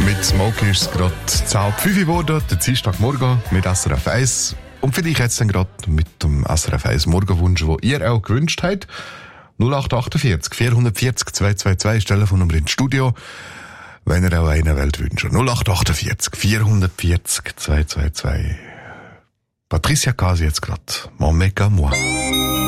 Mit Smoke ist es gerade 10:05 geworden, der Dienstagmorgen mit SRF 1. Und für dich jetzt dann gerade mit dem SRF 1 Morgenwunsch, den ihr auch gewünscht habt. 0848 440 222 ist Telefonnummer ins Studio, wenn ihr auch einen Welt wünscht. 0848 440 222. Patricia Casi jetzt gerade. Mon mec à moi.